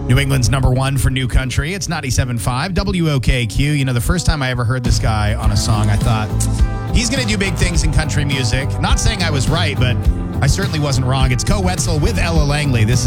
New England's number one for new country. It's 97.5 WOKQ. You know, the first time I ever heard this guy on a song, I thought, he's going to do big things in country music. Not saying I was right, but I certainly wasn't wrong. It's Koe Wetzel with Ella Langley. This